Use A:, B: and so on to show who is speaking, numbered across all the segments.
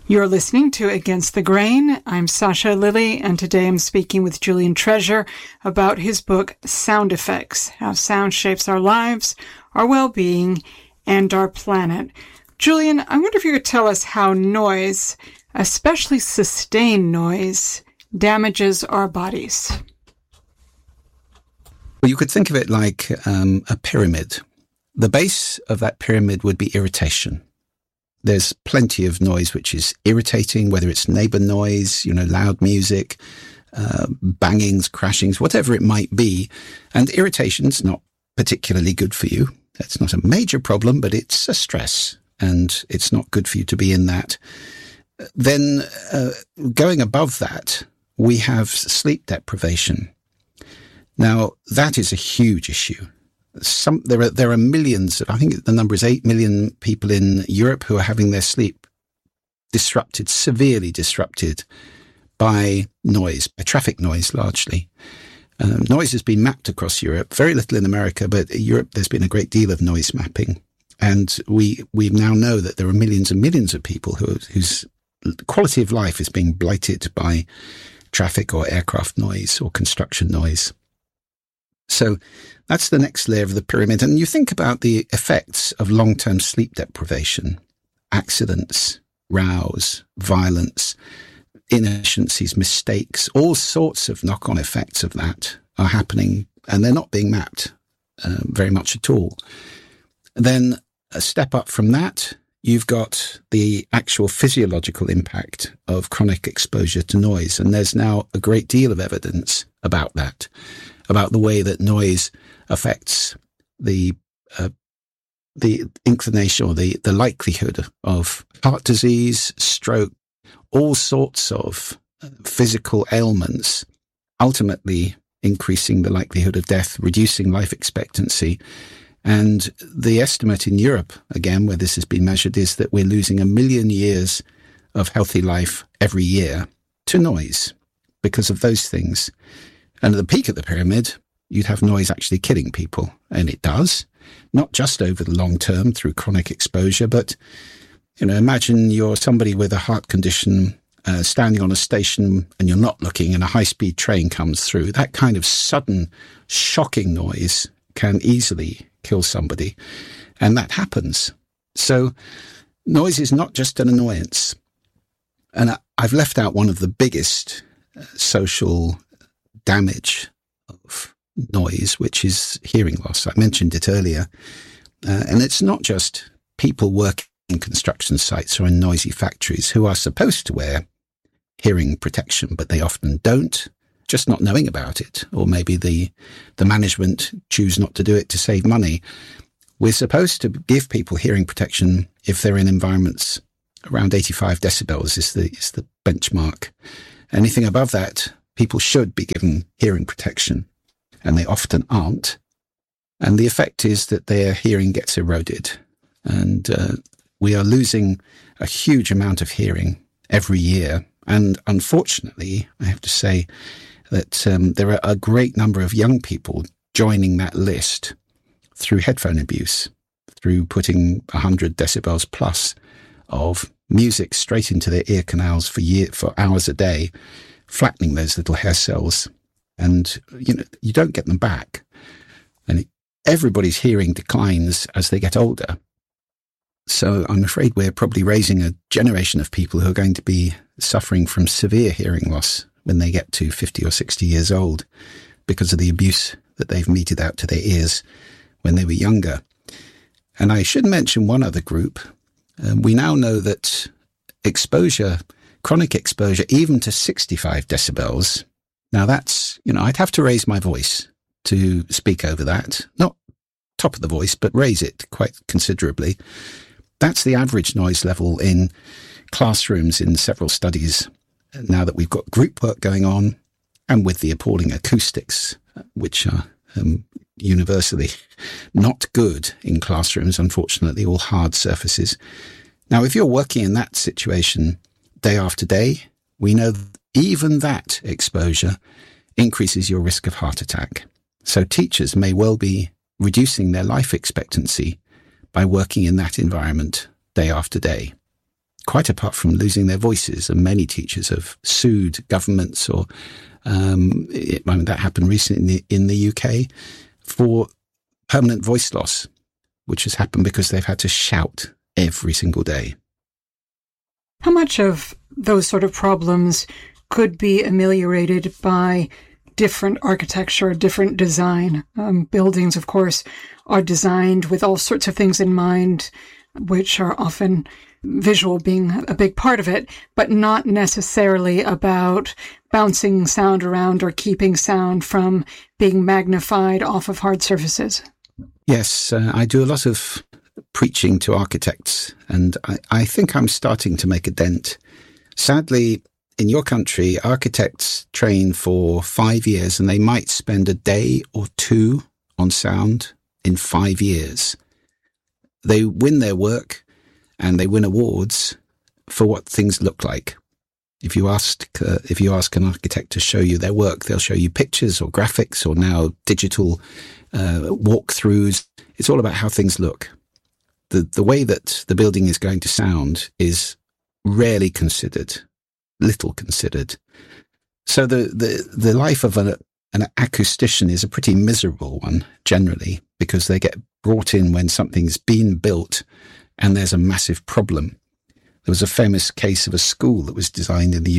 A: You're listening to Against the Grain. I'm Sasha Lilly, and today I'm speaking with Julian Treasure about his book, Sound Effects, How Sound Shapes Our Lives, Our Well-Being, and Our Planet. Julian, I wonder if you could tell us how noise, especially sustained noise, damages our bodies.
B: Well, you could think of it like a pyramid. The base of that pyramid would be irritation. There's plenty of noise which is irritating, whether it's neighbor noise, loud music, bangings, crashings, whatever it might be. And irritation's not particularly good for you. That's not a major problem, but it's a stress, and it's not good for you to be in that. Then going above that, we have sleep deprivation. Now, that is a huge issue. There are millions, I think the number is 8 million people in Europe who are having their sleep disrupted, severely disrupted by noise, by traffic noise largely. Noise has been mapped across Europe, very little in America, but in Europe there's been a great deal of noise mapping. And we now know that there are millions and millions of people whose quality of life is being blighted by traffic or aircraft noise or construction noise. So that's the next layer of the pyramid. And you think about the effects of long-term sleep deprivation, accidents, rows, violence, inefficiencies, mistakes, all sorts of knock-on effects of that are happening, and they're not being mapped very much at all. Then a step up from that, you've got the actual physiological impact of chronic exposure to noise. And there's now a great deal of evidence about that, about the way that noise affects the inclination or the likelihood of heart disease, stroke, all sorts of physical ailments, ultimately increasing the likelihood of death, reducing life expectancy. And the estimate in Europe, again, where this has been measured, is that we're losing 1 million years of healthy life every year to noise because of those things. And at the peak of the pyramid, you'd have noise actually killing people. And it does, not just over the long term through chronic exposure, but, imagine you're somebody with a heart condition standing on a station and you're not looking and a high-speed train comes through. That kind of sudden, shocking noise can easily kill somebody. And that happens. So noise is not just an annoyance. And I've left out one of the biggest social damage of noise, which is hearing loss. I mentioned it earlier. And it's not just people working in construction sites or in noisy factories who are supposed to wear hearing protection, but they often don't, just not knowing about it. Or maybe the management choose not to do it to save money. We're supposed to give people hearing protection if they're in environments around 85 decibels is the benchmark. Anything above that, people should be given hearing protection, and they often aren't. And the effect is that their hearing gets eroded. And we are losing a huge amount of hearing every year. And unfortunately, I have to say that there are a great number of young people joining that list through headphone abuse, through putting 100 decibels plus of music straight into their ear canals for hours a day, flattening those little hair cells, and you don't get them back. And everybody's hearing declines as they get older. So I'm afraid we're probably raising a generation of people who are going to be suffering from severe hearing loss when they get to 50 or 60 years old because of the abuse that they've meted out to their ears when they were younger. And I should mention one other group. We now know that chronic exposure, even to 65 decibels, now that's, I'd have to raise my voice to speak over that. Not top of the voice, but raise it quite considerably. That's the average noise level in classrooms in several studies. Now that we've got group work going on, and with the appalling acoustics, which are universally not good in classrooms, unfortunately, all hard surfaces. Now, if you're working in that situation day after day, we know even that exposure increases your risk of heart attack. So teachers may well be reducing their life expectancy by working in that environment day after day. quite apart from losing their voices. And many teachers have sued governments, or that happened recently in the UK, for permanent voice loss, which has happened because they've had to shout every single day.
A: How much of those sort of problems could be ameliorated by different architecture, different design? Buildings, of course, are designed with all sorts of things in mind, which are often visual being a big part of it, but not necessarily about bouncing sound around or keeping sound from being magnified off of hard surfaces.
B: Yes, I do a lot of preaching to architects, and I think I'm starting to make a dent. Sadly, in your country, architects train for 5 years and they might spend a day or two on sound in 5 years. They win their work and they win awards for what things look like. If you ask an architect to show you their work, they'll show you pictures or graphics or now digital walkthroughs. It's all about how things look. The way that the building is going to sound is rarely considered, little considered. So the life of an acoustician is a pretty miserable one, generally, because they get brought in when something's been built and there's a massive problem. There was a famous case of a school that was designed in the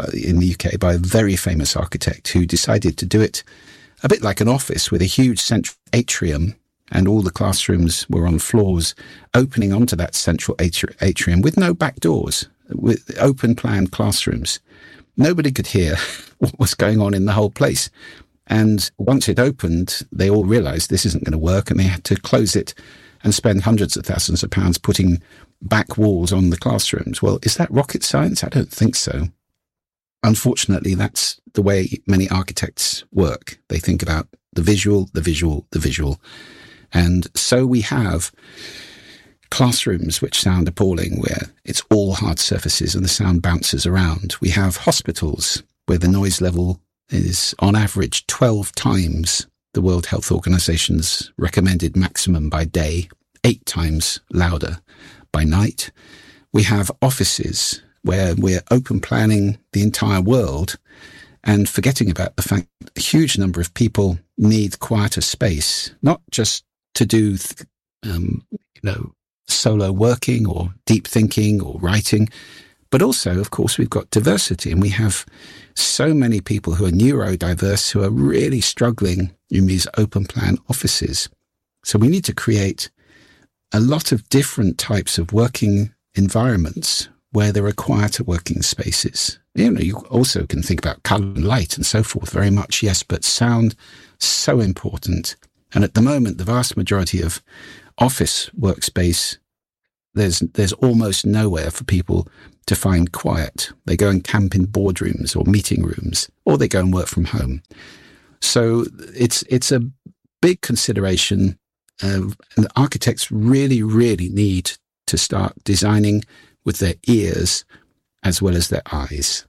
B: UK by a very famous architect who decided to do it a bit like an office with a huge central atrium, and all the classrooms were on floors opening onto that central atrium with no back doors, with open plan classrooms. Nobody could hear what was going on in the whole place. And once it opened, they all realized this isn't going to work, and they had to close it and spend hundreds of thousands of pounds putting back walls on the classrooms. Well, is that rocket science? I don't think so. Unfortunately, that's the way many architects work. They think about the visual, the visual, the visual. And so we have classrooms which sound appalling, where it's all hard surfaces and the sound bounces around. We have hospitals where the noise level is on average 12 times the World Health Organization's recommended maximum by day, 8 times louder by night. We have offices where we're open planning the entire world and forgetting about the fact that a huge number of people need quieter space, not just to do, solo working or deep thinking or writing, but also, of course, we've got diversity, and we have so many people who are neurodiverse who are really struggling in these open plan offices. So we need to create a lot of different types of working environments where there are quieter working spaces. You also can think about colour and light and so forth very much, yes, but sound, so important. And at the moment, the vast majority of office workspace, there's almost nowhere for people to find quiet. They go and camp in boardrooms or meeting rooms, or they go and work from home. So it's a big consideration. And architects really, really need to start designing with their ears as well as their eyes.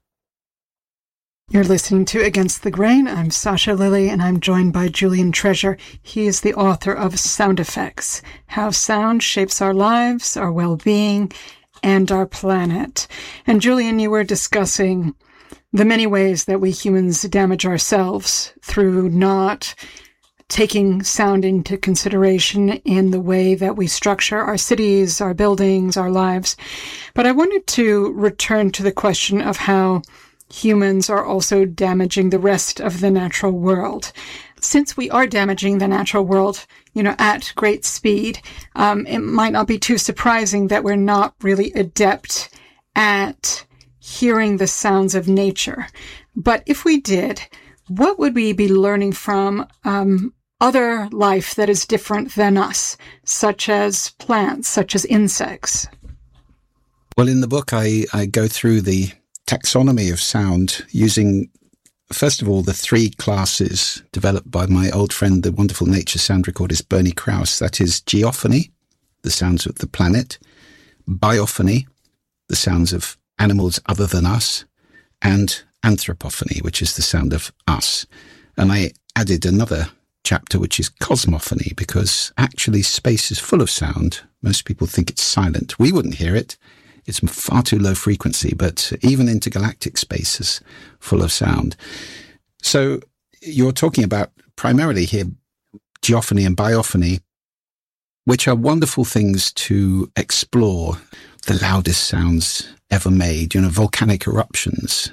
A: You're listening to Against the Grain. I'm Sasha Lilley, and I'm joined by Julian Treasure. He is the author of Sound Effects: How Sound Shapes Our Lives, Our Well-Being, and Our Planet. And Julian, you were discussing the many ways that we humans damage ourselves through not taking sound into consideration in the way that we structure our cities, our buildings, our lives. But I wanted to return to the question of how humans are also damaging the rest of the natural world. Since we are damaging the natural world, at great speed, it might not be too surprising that we're not really adept at hearing the sounds of nature. But if we did, what would we be learning from other life that is different than us, such as plants, such as insects?
B: Well, in the book, I go through the taxonomy of sound using, first of all, the 3 classes developed by my old friend, the wonderful nature sound recordist Bernie Krause. That is geophony, the sounds of the planet; biophony, the sounds of animals other than us; and anthropophony, which is the sound of us. And I added another chapter, which is cosmophony, because actually space is full of sound. Most people think it's silent. We wouldn't hear it It's far too low frequency, but even intergalactic space is full of sound. So you're talking about primarily here geophony and biophony, which are wonderful things to explore. The loudest sounds ever made, volcanic eruptions.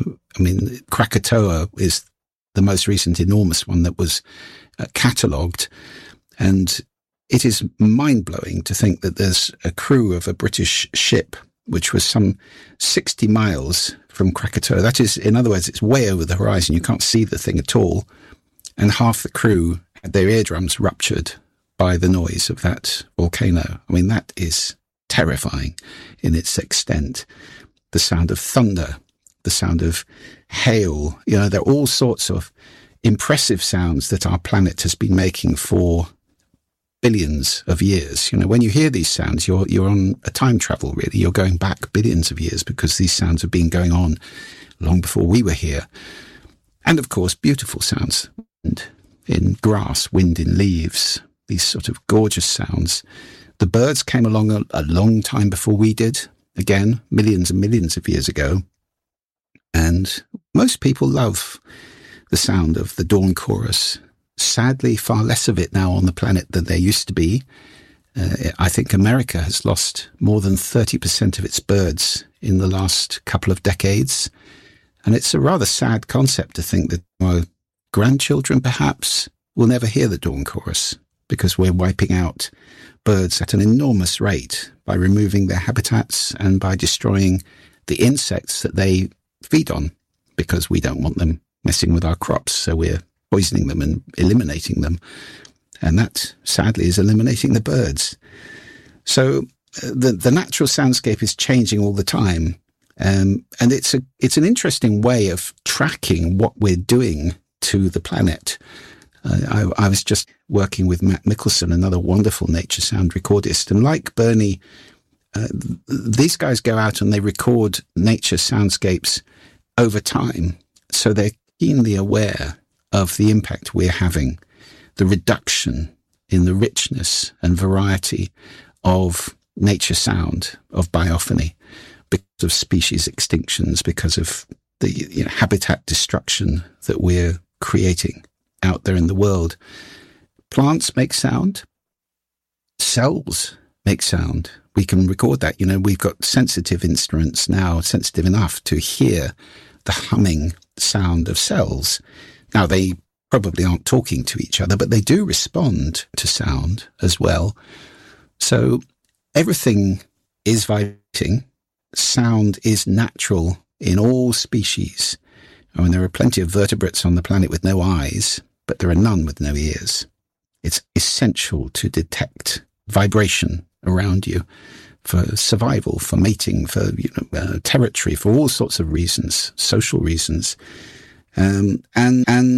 B: Krakatoa is the most recent enormous one that was catalogued. And it is mind-blowing to think that there's a crew of a British ship, which was some 60 miles from Krakatoa. That is, in other words, it's way over the horizon. You can't see the thing at all. And half the crew had their eardrums ruptured by the noise of that volcano. That is terrifying in its extent. The sound of thunder, the sound of hail, there are all sorts of impressive sounds that our planet has been making for billions of years. When you hear these sounds, you're on a time travel, really. You're going back billions of years because these sounds have been going on long before we were here. And of course, beautiful sounds in grass, wind in leaves, these sort of gorgeous sounds. The birds came along a long time before we did, again, millions and millions of years ago. And most people love the sound of the dawn chorus. Sadly, far less of it now on the planet than there used to be. I think America has lost more than 30% of its birds in the last couple of decades. And it's a rather sad concept to think that our grandchildren, perhaps, will never hear the dawn chorus because we're wiping out birds at an enormous rate by removing their habitats and by destroying the insects that they feed on because we don't want them messing with our crops. So we're poisoning them and eliminating them. And that, sadly, is eliminating the birds. So the natural soundscape is changing all the time. And it's an interesting way of tracking what we're doing to the planet. I was just working with Matt Mickelson, another wonderful nature sound recordist. And like Bernie, these guys go out and they record nature soundscapes over time. So they're keenly aware of the impact we're having, the reduction in the richness and variety of nature sound, of biophony, because of species extinctions, because of the habitat destruction that we're creating out there in the world. Plants make sound. Cells make sound. We can record that. We've got sensitive instruments now, sensitive enough to hear the humming sound of cells. Now, they probably aren't talking to each other, but they do respond to sound as well. So everything is vibrating. Sound is natural in all species. There are plenty of vertebrates on the planet with no eyes, but there are none with no ears. It's essential to detect vibration around you for survival, for mating, for territory, for all sorts of reasons, social reasons. And